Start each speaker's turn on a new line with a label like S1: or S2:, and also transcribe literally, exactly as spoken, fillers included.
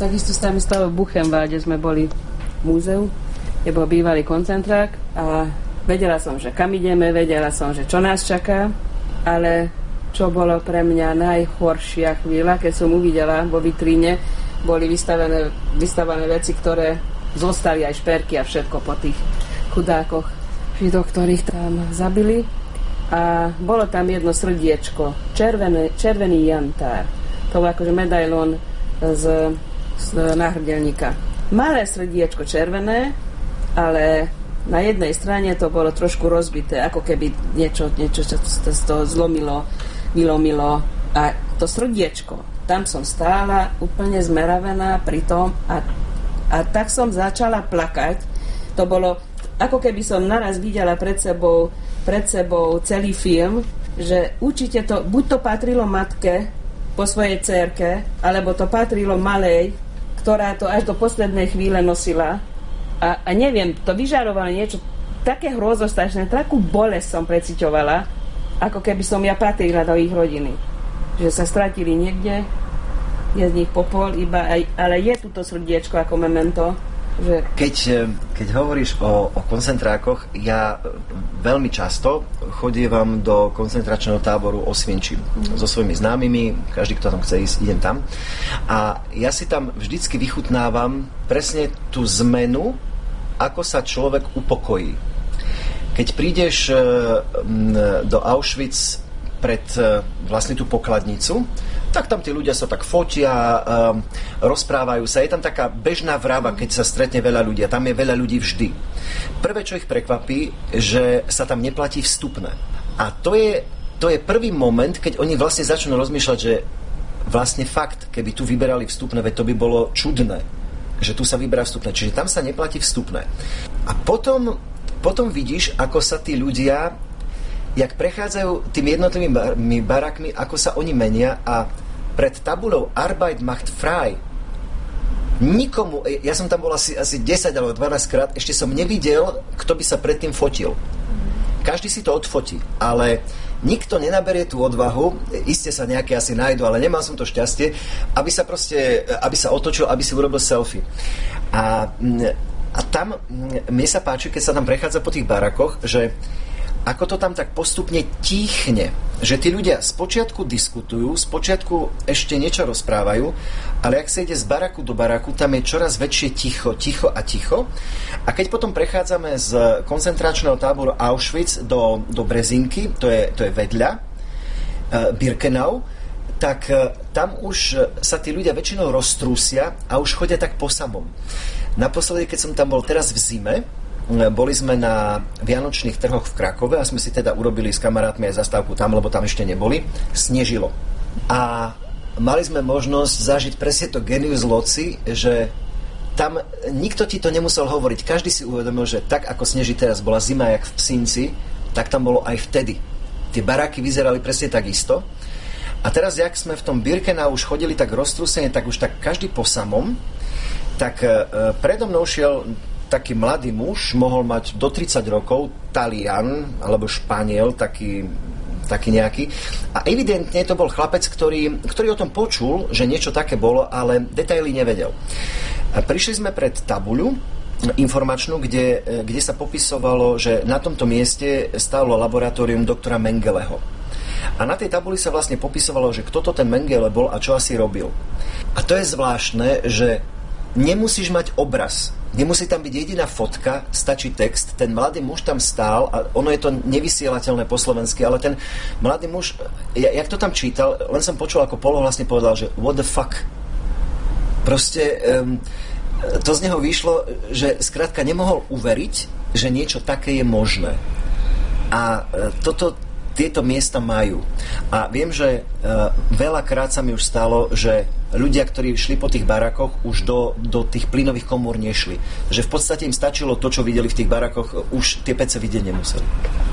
S1: takisto sa mi stalo v Buchenwalde, sme boli v múzeu, kde bol bývalý koncentrák a vedela som, že kam ideme, vedela som, že čo nás čaká, ale čo bolo pre mňa najhoršia chvíľa, keď som uvidela vo vitríne, boli vystavené, vystavené veci, ktoré zostali aj šperky a všetko po tých chudákoch Židoch, ktorých tam zabili. A bolo tam jedno srdiečko, červený, červený jantár. To bol akože medailón z, z náhrdelníka. Malé srdiečko červené, ale na jednej strane to bolo trošku rozbité, ako keby niečo, niečo čo z toho zlomilo, vylomilo. A to srdiečko, tam som stála úplne zmeravená pri tom a, a tak som začala plakať. To bolo, ako keby som naraz videla pred sebou pred sebou celý film, že určite to, buď to patrilo matke po svojej dcérke, alebo to patrilo malej, ktorá to až do poslednej chvíle nosila. A, a neviem, to vyžarovalo niečo také hrozostrašné, takú bolesť som preciťovala, ako keby som ja patrila do ich rodiny. Že sa stratili niekde, je z nich popol, iba aj, ale je tuto srdiečko ako memento. Že...
S2: Keď, keď hovoríš o, o koncentrákoch, ja veľmi často chodievam do koncentračného táboru Osvienčim mm. so svojimi známymi, každý, kto tam chce ísť, idem tam. A ja si tam vždycky vychutnávam presne tú zmenu, ako sa človek upokojí. Keď prídeš do Auschwitz pred vlastne tú pokladnicu, tak tam tí ľudia sa tak fotia, um, rozprávajú sa. Je tam taká bežná vrava, keď sa stretne veľa ľudí. Tam je veľa ľudí vždy. Prvé, čo ich prekvapí, že sa tam neplatí vstupné. A to je, to je prvý moment, keď oni vlastne začnú rozmýšľať, že vlastne fakt, keby tu vyberali vstupné, veď to by bolo čudné, že tu sa vyberá vstupné. Čiže tam sa neplatí vstupné. A potom, potom vidíš, ako sa tí ľudia, jak prechádzajú tými jednotlivými barakmi, ako sa oni menia a pred tabulou Arbeit macht frei nikomu, ja som tam bol asi, asi desať alebo dvanásť krát, ešte som nevidel, kto by sa predtým fotil. Každý si to odfotí, ale nikto nenaberie tú odvahu, iste sa nejaké asi nájdu, ale nemal som to šťastie, aby sa proste, aby sa otočil, aby si urobil selfie. A, a tam mne sa páči, keď sa tam prechádza po tých barakoch, že ako to tam tak postupne tíchne, že tí ľudia spočiatku diskutujú, spočiatku ešte niečo rozprávajú, ale ak sa ide z baraku do baraku, tam je čoraz väčšie ticho, ticho a ticho. A keď potom prechádzame z koncentračného táboru Auschwitz do, do Brezinky, to je, to je vedľa, uh, Birkenau, tak uh, tam už sa tí ľudia väčšinou roztrúsia a už chodia tak po samom. Naposledy, keď som tam bol teraz v zime, boli sme na vianočných trhoch v Krakove a sme si teda urobili s kamarátmi aj zastávku tam, lebo tam ešte neboli. Snežilo. A mali sme možnosť zažiť presne to genius loci, že tam nikto ti to nemusel hovoriť. Každý si uvedomil, že tak ako sneží teraz, bola zima jak v Psinci, tak tam bolo aj vtedy. Tie baráky vyzerali presne takisto. A teraz, jak sme v tom Birkenau už chodili tak roztrúsene, tak už tak každý po samom, tak e, predo mnou šiel taký mladý muž, mohol mať do tridsať rokov, Talian alebo Španiel, taký, taký nejaký. A evidentne to bol chlapec, ktorý, ktorý o tom počul, že niečo také bolo, ale detaily nevedel. A prišli sme pred tabuľu informačnú, kde, kde sa popisovalo, že na tomto mieste stálo laboratórium doktora Mengeleho. A na tej tabuli sa vlastne popisovalo, že kto to ten Mengele bol a čo asi robil. A to je zvláštne, že nemusíš mať obraz. Nemusí tam byť jediná fotka, stačí text. Ten mladý muž tam stál a ono je to nevysielateľné po slovensky, ale ten mladý muž, ja, jak to tam čítal, len som počul, ako Polo vlastne povedal, že what the fuck. Proste um, to z neho vyšlo, že skrátka nemohol uveriť, že niečo také je možné. A uh, toto tieto miesta majú. A viem, že uh, veľakrát sa mi už stalo, že ľudia, ktorí šli po tých barakoch, už do, do tých plynových komôr nešli. Že v podstate im stačilo to, čo videli v tých barakoch, už tie pece vidieť nemuseli.